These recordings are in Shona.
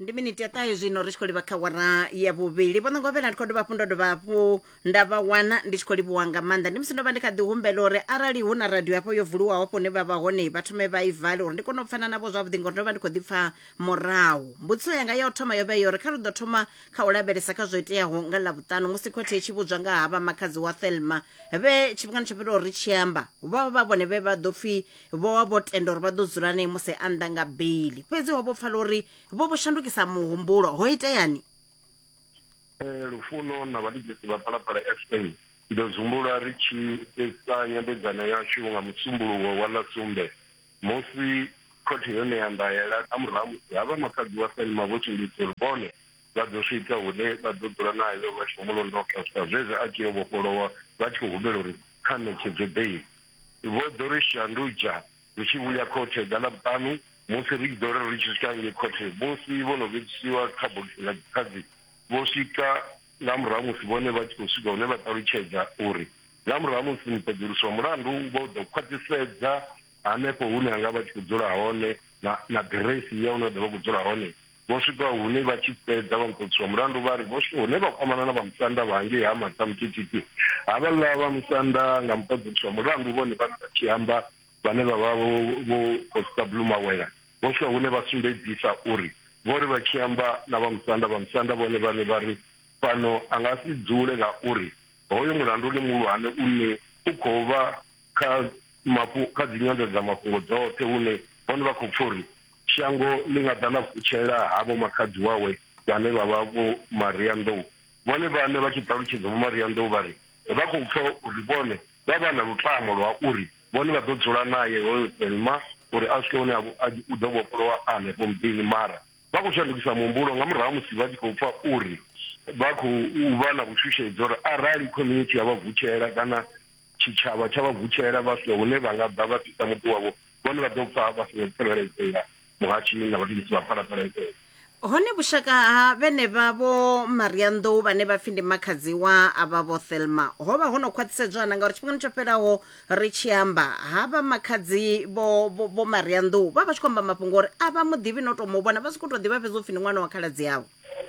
Ndi minute ya tayo zwino ri tshikho livha kha wara ya vhuvhili vhona ngovhela ndi kho dovha hafhu ndo dovha hafhu nda vha wana ndi tshi kho livhuwa nga maanḓa ndi musi ndo vha ndi kha ḓi humbela uri arali hu na radio hafho yo vuliwaho hafho hune vha vha hone vha thome vha i vale uri ndi kone u pfana navho zwavhuḓi ngori ndo vha ndi kho ḓi pfa murahu. Mbudziso yanga ya u thoma yo vha yori kha ri ḓo thoma kha u lavhelesa kha zwo iteaho nga ḽavhuṱanu musi khothe i tshi vhudzwa nga havha makhadzi wa Thelma vhe tshifhingani tsho fhiraho ri tshi amba vha vha vhone vhe vha ḓo pfhi vho tenda uri vha ḓo dzula nae musi a nnḓa nga beiḽi fhedzi ho vho pfala uri vho shandukisa muhumbulo ho iteani. Lufuno na vhaligisi vha Phalaphala FM ndo zumbula ri tshi ita nyambedzano yashu nga musumbuluwo wa ḽa sumbe musi khothe yone ya ndaela ka murahu havha makhadzi wa Thelma vho tshimbidza uri vhone vha ḓo swika hune vha ḓo dzula naye vha tshi mulondoka sa zwezwo a tshi vhofholowa vha tshi khou humbela uri kha ṋetshedze beiḽi vho ḓo ri shandudzha ri tshi vhuya khothe ḓa ḽavhuṱanu musi ri ḓo ri tshi swika ngei khothe musi vho no vhetshiwa kha bogisi ḽa dzikhadzi vho swika nga murahu musi vhone vha tshi khou swika hune vha ṱalutshedza uri nga murahu musi mupedzuluswa mulandu vho ḓo khwaṱhisedza hanefho hune hanga vha tshi khou dzula hone na ḓiresi ya hune vha ḓo vha khou dzula hone vho swika hune vha tshi fhedza vha mupedzuluswa mulandu vha ri vho swika hune vha kwamana na vha musanda vhangei ha Matamutititi havhaḽa vha musanda nga mupedzuluswa mulandu vhone vha tshi amba vhane vha vha vho Costa Blue Mawela vho swika hune vha sumbedzisa uri vho ri vha tshi amba na vha musanda vhone vhane vha ri fhano a nga si dzule ngauri hoyo mulandu ni muhulwane une u khou vha kha dzi nyanḓadzamafhungo dzoṱhe hune vhone vha khou pfha uri shango ḽi nga ḓa ḽa vutshela havho makhadzi wawe vhane vha vha vho Maria Ndou vhone vhane vha tshi ṱalutshedza vho Maria Ndou vha ri vha khou pfha uri vhone vha vha na lutamo lwa uri vhone vha ḓo dzula naye hoyo Thelma uri a swike hune u ḓo vhofholowa hanefho muḓini mara vha khou shandukisa muhumbulo nga murahu musi vha tshi khou pfha uri vha khou vha na vhushushedzo uri arali community ya vhavutshela kana tshitshavha tsha vhavutshela vha swika hune vha nga ḓa vha fhisa muṱu wavho vhone vha ḓo pfha vha songo tsireledzea muhatshini na vhaligisi vha Phalaphala FM. Hone vhushaka ha vhene vha vho Maria Ndou vhane vha pfhi ndi makhadzi wa avha vho Thelma ho vha ho no khwaṱhisedzwa na ngauri tshifhingani tsho fhelaho ri tshi amba havha makhadzi vho Maria Ndou vha tshi khou amba mafhungo uri a vha muḓivhi no tou mu vhona vha si khou tou ḓivha fhedzi u pfhi ndi ṅwana wa khaladzi yavho.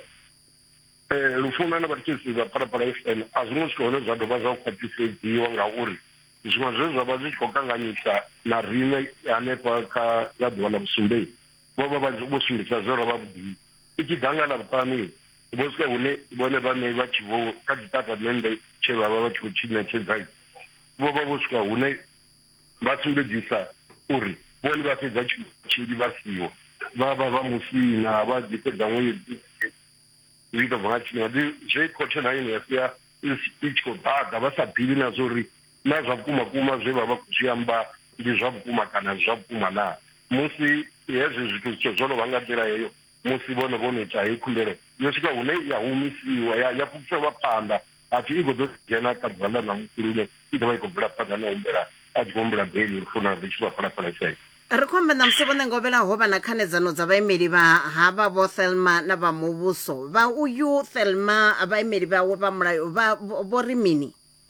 Lufuno na vhaligisi vha Phalaphala FM a zwi ngo swika hone zwa dovha zwa khwaṱhisedziwa ngauri zwiṅwe zwe zwa vha zwi tshi khou kanganyisa na riṋe hanefha kha ḽa ḓuvha ḽa vhusumbei vho vha vho sumbedzisa zwo ro vha vhuḓivhi i tshi ḓa nga ḽavhuṱanu vho swika hune vhone vhane vha tshi vho kha tshitatamennde tshe vha vha vha tshi khou tshi ṋetshedza vho vha vho swika hune vha sumbedzisa uri vhone vha fhedza tshili vha siho vha vha vha musina vha dzi fhedza ṅwedzi zwi ḓo bva nga tshifhinga ndi zwe khothe na yone ya sia i tshi khou ḓaḓa vha sa ḓivhi na zwo uri na zwa vhukumakuma zwe vha vha khou zwi amba ndi zwa vhukuma kana zwa vhukuma na musi hezwi zwithu zwo no vha nga nḓila heyo musi vhone vho no ita heyi khumbelo yo swika hune ya humisiwa ya fhufhiselwa phanḓa apfi i khou ḓo dzhena kha ḓuvha ḽa ṋamusi lune i ḓo vha i khou bvela phanḓa na humbela a tshi khou humbela beiḽi uri funa ri tshi vha Phalaphala FM. Ri khou amba na musi vhone ngovhela ho vha na khanedzano dza vhaimeli vha havha vho Thelma na vha muvhuso vha uyu Thelma vhaimeli vhawe vha mulayo vho ri mini.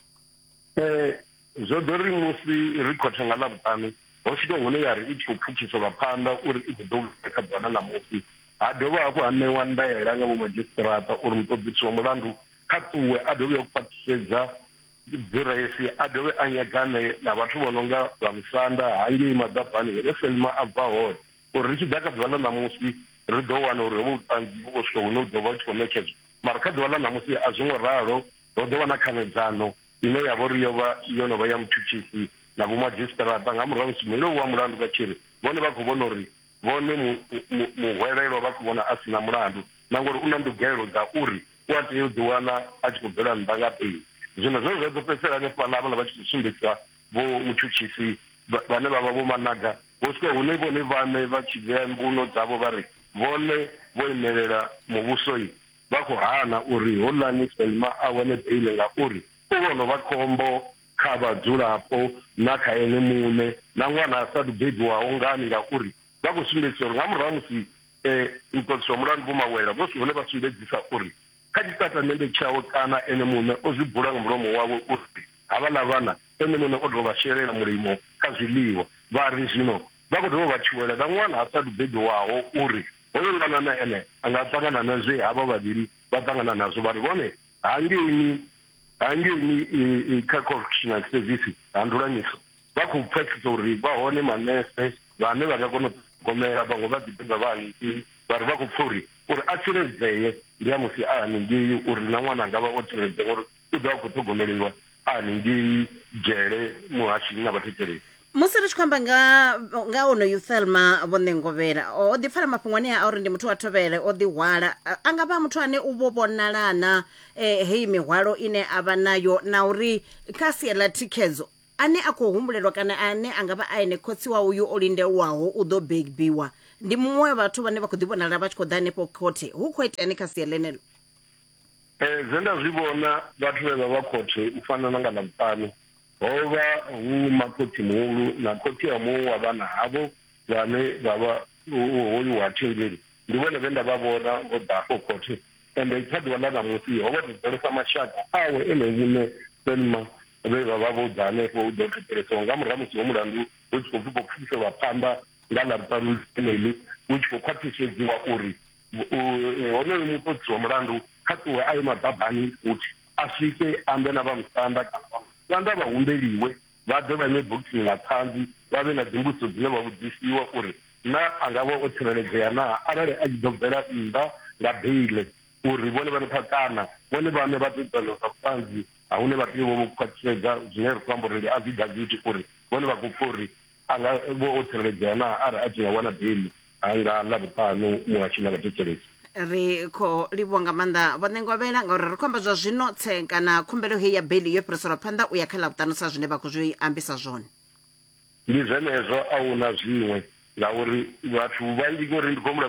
Zwo ḓo ri musi ri khothe nga ḽavhuṱanu ho swika hune ya ri i tshi khou pfukisela phanḓa uri i khou ḓo kha ḓuvha ḽa ṋamusi ha dovha hafhu ha ṋewa ndaela nga vho madzhisiṱiraṱa uri muṱoḓisi wa mulandu kha ṱuwe a dovhe u khwaṱhisedza ḓiresi a dovhe a nyagane na vhathu vho no nga vha musanda hangei Madabani hune Thelma a bva hone uri ri tshi ḓa kha ḓuvha ḽa ṋamusi ri ḓo wana uri hovho vhuṱanzi vhu khou swika hune u ḓo vha u tshi khou ṋetshedzwa mara kha ḓuvha ḽa ṋamusi a zwo ngo ralo ho ḓo vha na khanedzano ine ya vha uri yo no vha ya mutshutshisi na vho madzhisiṱiraṱa nga murahu musi mulilo wa mulandu vha tshi ri vhone vha khou vhona uri vhone muhwelelwa vha khou vhona a si na mulandu na ngori u na ndugelo dza uri u a tea u ḓi wana a tshi khou bvela nnḓa nga beiḽi zwino zwo zwa ḓo fhedzisela hanefhaḽa havhaḽa vha tshi khou sumbedzisa vho mutshutshisi vhane vha vha vho Managa vho swika hune vhone vhaṋe vha tshi vhea mbuno dzavho vha ri vhone vho imelela muvhusoi vha khou hana uri hoḽani Thelma a wane beiḽi ngauri u vhono vha khombo kha vhadzulapo na kha ene muṋe na ṅwana a sa ḓu bebiwaho ngani ngauri vha khou sumbedzisa uri nga murahu musi muṱoḓisi wa mulandu vho Mawela vho swika hune vha sumbedzisa uri kha tshitatamennde tshawe kana ene muṋe o zwi bula nga mulomo wawe uri havhaḽa vhana ene muṋe o ḓo vha shelela mulimo kha zwiḽiwa vha ri zwino vha khou dovha vha tshiwela na ṅwana a sa ḓu bebiwaho uri olungana na ene angatsakana na zwe hava vaviri vatsangana nazvo vari vone hangeni correctional service handuraniso vakupfekisa uri vahone manese vane vakakona kugomera vamwe vadzipedza vahaniki vari vakupfuri uri acheredzeye ndiyamusi ahaningii uri namwana angava ocheredzeye uri uda kutogomeriwa ahaningii jere muhashini navatecherezi musi ri tshi khou amba nga onoyu Thelma Vho Ndengovhela o ḓi pfala mafhungoni a uri ndi muthu wa thovhele o ḓi hwala a nga vha muthu ane u vho vhonalana heyi mihwalo ine a vha nayo na uri kha sia ḽa thikhedzo ane a khou humbulelwa kana ane a nga vha a ene khotsi wa uyu o lindelwaho u ḓo bebiwa ndi muṅwe vhathu vhane vha khou ḓi vhonala vha tshi khou ḓa hanefho khothe hu khou iteani kha sia ḽenelo? Zwe nda zwi vhona vhathu vhe vha vha khothe u fana na nga ḽavhuṱanu hova hu makhoti muhulu na khoti ya muṅwe wa vhana havho vhane vha vha hoyu wa thengeli ndi vhone vhe nda vha vhona vho ḓafho khothe ende kha ḓuvha ḽa ṋamusi ho vha ḓidzulesa mashaka awe ene muṋe Thelma vhe vha vha vho ḓa hanefho u ḓo thetshelesiwa nga murahu musi ho mulandu hu tshi khou pfhi khou pfhukiselwa phanḓa nga ḽavhuṱanu ḽeneḽi hu tshi khou khwaṱhisedziwa uri honoyu muṱodzi wa mulandu kha ṱuwe a ye mababani futhi a swike ambe na vha musanda kana vhanda vha humbeliwe vha ḓe vha ime bokisini nga ṱhanzi vha vhe na dzimbudziso dzine vha vhudzisiwa uri na a nga vha o tsireledzea na arali a tshi ḓo bvela nnḓa nga beile uri vhone vhane kana vhone vhane vha ṱoḓana sa vhuṱanzi a hune vha tea vho khwaṱhisedza zwine ri khou amba uri ndi affidavit uri vhone vha khou pfha uri a nga vha o tsireledzea na arali a tshi nga wana beili a nga ḽavhuṱanu muhashi na vhathetshelesi. Ri khou livhuwa nga maanḓa Vho Ndengovhela ngauri ri khou amba zwa zwino kana khumbelo heyi ya beili yo fhiriselwa phanḓa u ya kha ḽavhuṱanu sa zwine vha khou zwi ambisa zwone. Ndi zwenezwo a hu na zwiṅwe ngauri vhathu vhanzhi ngori ndi khou humbula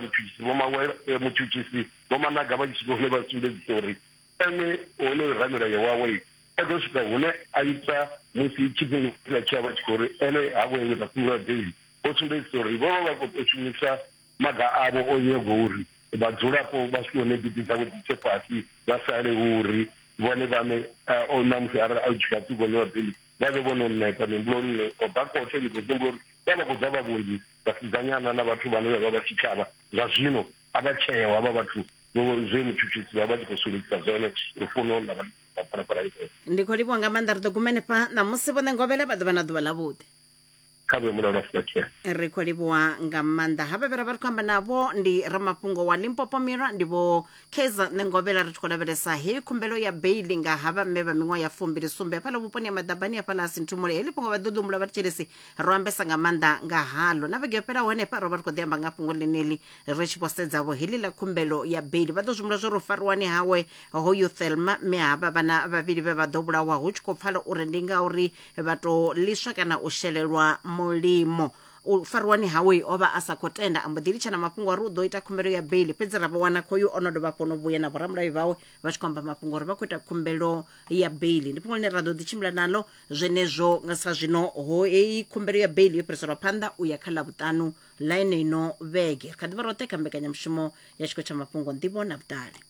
mutshutshisi vho Managa vha tshi hune vha sumbedzisa uri ene honoyu ramilayo wawe a ḓo swika hune a ita musi tshifhinga tshi a vha tshi khou uri ene havho ita khumbelo ya beili o sumbedzisa uri vho vha vha khou shumisa maga avho o nyaga uri vhadzulapo vha swike hune biti dzavho dzi tshe fhasi vha sale uri vhone vhane namusi arali a tshi kha ṱugonyiwa beili vha vhe vhono neta mihumbuloni nne o ḓa khothe ndi khou humbula uri vha vha khou ḓa vha vhunzhi vha sedzanyana na vhathu vhane vha vha vha tshitshavha zwa zwino a vha tsheo havha vhathu zwe mutshutshisi vha vha tshi khou sumbedzisa zwone lufuno na vhaphalaphala ife. Ndi khou livhuwa nga maanḓa ri ḓo gumenefha ṋamusi Vho Ndengovhela vha ḓovha na ḓuvha ḽavhuḓi. Khabe mulalo futhi ri khou livhuwa nga maanḓa havha vhera vha ri khou amba navho ndi ramafhungo wa Limpopo Mirror ndi Vho Kaizer Ndengovhela ri tshi khou lavhelesa heyi khumbelo ya beili nga havha mme vha miṅwaha ya 27 hafhaḽa vhuponi ha Madabani hafhaḽa a Sinthumule heḽi fhungo vha ḓoḓumbula vhathetshelesi ro ambesa nga maanḓa nga haḽo na vhege yo fhelaho henefha ro vha ri khou ḓi amba nga fhungo ḽeneḽi ri tshi vho sedzavho heḽi ḽa khumbelo ya beili vha ḓo zwi humbula zwo ri fariwani hawe hoyu Thelma mme havha vhana vhavhili vhe vha ḓo vhulawa hu tshi khou pfala uri ndi nga uri vha tou ḽiswa kana u shelelwa mulimo u fariwani hawe o vha a sa khou tenda a mbo ḓi litsha na mafhungo uri u ḓo ita khumbelo ya beili fhedzi ra vha wana khoyu o no dovha hafho no vhuya na vhoramulayo vhawe vha tshi khou amba mafhungo uri vha khou ita khumbelo ya beili ndi fhungo ḽine ra ḓo ḓi tshimbila naḽo zwenezwo nga sa zwino heyi khumbelo ya beili yo fhiriselwa phanḓa u ya kha ḽavhuṱanu ḽa ino vhege ri kha ḓi vha roṱhe kha mbekanyamushumo ya tshikho tsha mafhungo nḓivho na vhuṱali.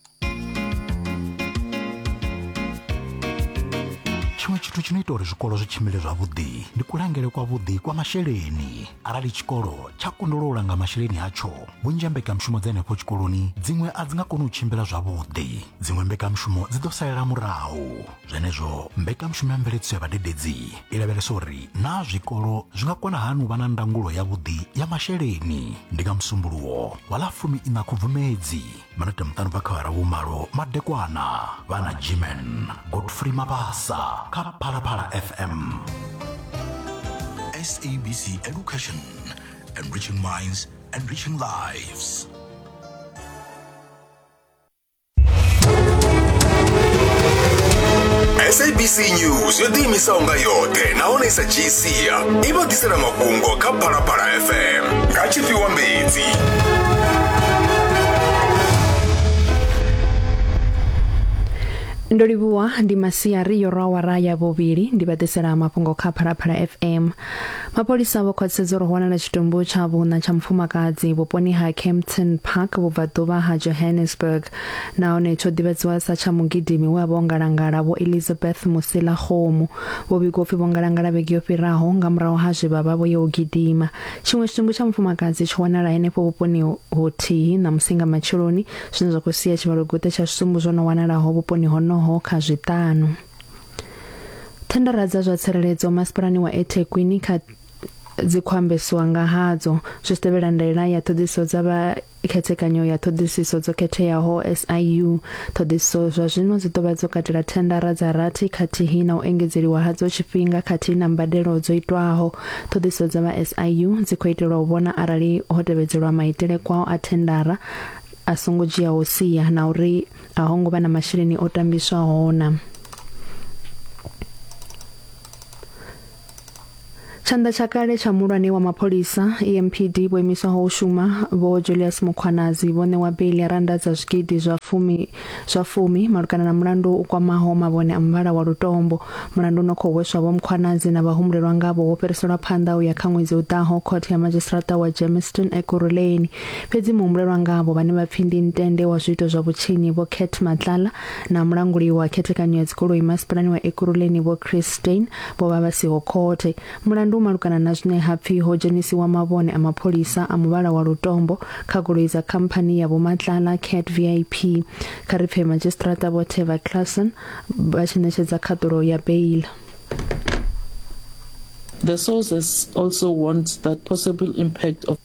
Tshiṅwe tshithu tshino ita uri zwikolo zwi tshimbile zwavhuḓi ndi kulangele kwavhuḓi kwa masheleni arali tshikolo tsha kundula u langa masheleni atsho vhunzhi ha mbekanyamushumo dza henefho tshikoloni dziṅwe a dzi nga koni u tshimbila zwavhuḓi dziṅwe mbekanyamushumo dzi ḓo salela murahu zwenezwo mbekanyamushumo ya mveledziso ya vhadededzi i lavhelesa uri na zwikolo zwi nga kona hani u vha na ndangulo yavhuḓi ya masheleni ndi nga musumbuluwo wa ḽa 14 Khubvumedzi manete muṱanu bva kha vhara vhumalo madekwana vhana Jimen Godfrey Mabasa kha Phalaphala FM. SABC Education, enriching minds, enriching lives. SABC News yo ḓiimisaho nga yoṱhe nahone isa dzhii sia i vha ḓisela mafhungo kha Phalaphala FM nga Tshifhiwa Mbedzi. Ndolivua ndi masiari yorawara ya vovili ndi batesera mafhungo kha Phalaphala FM. Mapolisa vho khwaṱhisedza uri ho wanala tshitumbu tsha vhuṋa tsha mufumakadzi vhuponi ha Kempton Park vhubvaḓuvha ha Johannesburg, nahone tsho ḓivhadziwa sa tsha mugidimi we a vha o ngalangala vho Elizabeth Musila Khomo. Vho vhiga upfi vho ngalangala vhege yo fhiraho nga murahu ha zwivhavha vho ya u gidima. Tshiṅwe tshitumbu tsha mufumakadzi tsho wanala henefho vhuponi hothihi na musinga matsheloni, zwine zwa khou sia tshivhalogute tsha zwisumbu zwo no wanalaho vhuponi honoho kha zwiṱanu. Thendara dza zwa tsireledzo masipalani wa eThekwini kha dzikhwambesiwa nga hadzo zwi tevhela ndaela ya ṱhoḓisiso dza vha khethekanyo ya ṱhoḓisiso dzo khetheaho SIU. Ṱhoḓisiso zwa zwino dzi ḓovha dzo katela thendara dza rathi khathihi na u engedzeliwa hadzo tshifhinga khathihi na mbadelo dzo itwaho. Ṱhoḓisiso dza vha SIU dzi khou itelwa u vhona arali ho tevhedzelwa maitele kwao a thendara a songo dzhiaho sia na uri a ho ngo vha na masheleni o tambiswaho na. Tshanḓa tsha kale tsha muhulwane wa mapholisa EMPD vho imiswaho u shuma vho Julius Mukhwanazi vho ṋewa beiḽi ya randa dza zwigidi zwa fumi malugana na mulandu u kwamaho mavhone a muvhala wa lutombo. Mulandu no khou hweswa vho Mukhwanazi na vhahumulelwa ngavho wo fhiriselwa phanḓa u ya kha ṅwedzi u ḓaho khothe ya madzhisiṱiraṱa wa Germiston Ekurhuleni. Fhedzi muhumbulelwa ngavho vhane vha pfi ndi ntende wa zwiito zwa vhutshinyi vho Kate Matlala na mulanguli wa khethekanyo ya dzigoloi masipalani wa Ekurhuleni vho Chris Stein vho vha vha siho khothe. Mulandu malugana na zwine hapfi ho dzhenisiwa mavhone a mapholisa a muvhala wa lutombo kha goloi dza khamphani ya Vho Matlala Cat VIP. Kha ri pfe madzhisiṱiraṱa vho Teva Clason vha tshi ṋetshedza khaṱulo ya bail. The sources also want that possible impact of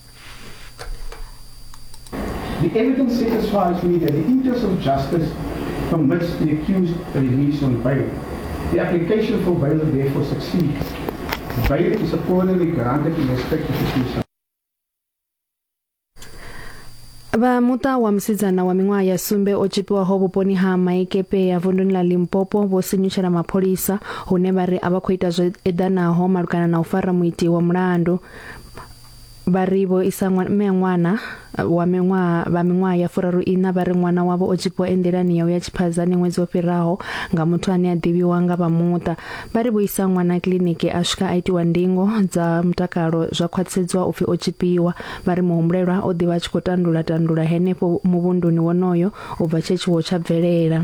the evidence satisfies me that the interest of justice permits the accused release on bail. The application for bail therefore succeeds. Bail is accordingly granted in respect of the accused. Vha muta wa musidzana wa miṅwaha ya sumbe o tshipiwaho vhuponi ha Maikepe ya vunḓuni ḽa Limpopo vho sinyutshela mapholisa hune vha ri a vha khou ita zwo eḓanaho malugana na u fara muiti wa mulandu. Vhari vho isa ṅwana wa miṅwaha ya 34 vha ri ṅwana wavho o tshipiwa enḓelani ya u ya Tshiphadzani ṅwedzi wo fhiraho nga muthu ane a ḓivhiwa nga vha muṱa. Vhari vho isa ṅwana kiḽiniki a swika a itiwa ndingo dza mutakalo zwa khwaṱhisedzwa upfi o tshipiwa. Vhari muhumbulelwa o ḓivha a tshi khou tandula henefho muvhunduni wonoyo u bva tshe tshiwo tsha bvelela.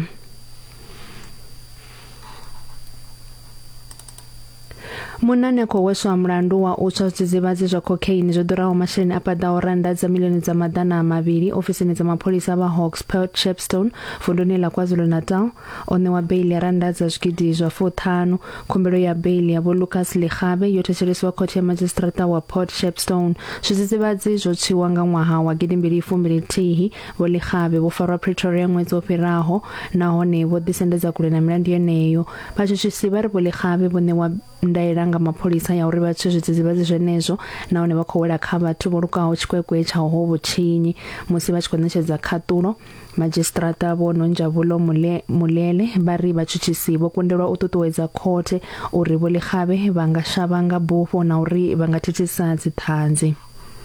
Munane khou hweswa mulandu wa u tswa zwidzidzivhadzi zwa cocaine zwo ḓuraho masheleni a paḓaho randa dza miḽioni dza maḓana a mavhili ofisini dza mapholisa vha Hawks Port Shepstone vunḓuni ḽa KwaZulu-Natal o ṋewa beiḽi ya randa dza zwigidi zwa 5. Khumbelo ya beiḽi ya vho Lucas Lekgabe yo thetshelesiwa khothe ya madzhisiṱiraṱa wa Port Shepstone. Zwidzidzivhadzi zwo tswiwa nga ṅwaha wa 2021. Vho Lekgabe vho farwa Pretoria ṅwedzi wo fhiraho nahone vho ḓisendedza kule na milandu yeneyo. Vhatshutshisi vha ri vho Lekgabe vho ṋewa ndaela nga mapholisa ya uri vha tswe zwidzidzivhadzi zwenezwo nahone vha khou wela kha vhathu vho lukaho tshikwekwe tsha ho vhutshinyi. Musi vha tshi khou ṋetshedza khaṱulo madzhisiṱiraṱa vho Nonjabulo Mulele vha ri vhatshutshisi vho kundelwa u ṱuṱuwedza khothe uri vho Lekgabe vha nga shavha nga bufho na uri vha nga thithisa dziṱhanzi.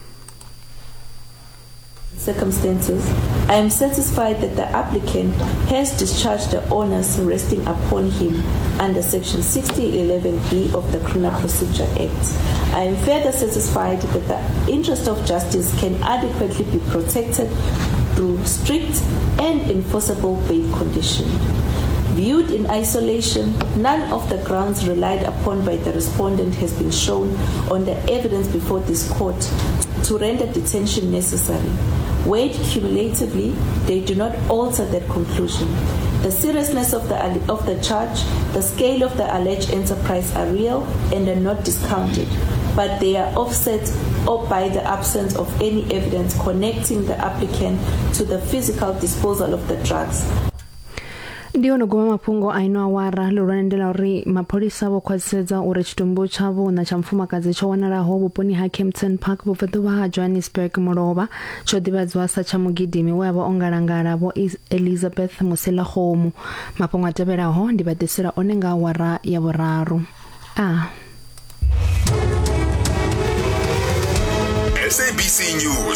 Circumstances, I am satisfied that the applicant has discharged the onus resting upon him under Section 6011B of the Criminal Procedure Act. I am further satisfied that the interest of justice can adequately be protected through strict and enforceable bail condition. Viewed in isolation, none of the grounds relied upon by the respondent has been shown on the evidence before this court to render detention necessary. Weighed cumulatively, they do not alter that conclusion. The seriousness of the charge, the scale of the alleged enterprise are real and are not discounted, but they are offset by the absence of any evidence connecting the applicant to the physical disposal of the drugs. Ndio no goma mafhungo aino awara lurwane ndela uri mapholisa vho khwaṱhisedza uri tshitumbu tshavho na tsha mufumakadzi tsho wanalaho vhuponi ha Kempton Park vhubvaḓuvha ha Johannesburg mulovha tsho ḓivhadziwa sa tsha mugidimi we a vha o ngalangala vho Elizabeth Musila Khomo. Mafhungo a tevhelaho ndi vhaḓisela one nga awara ya vhuraru. SABC News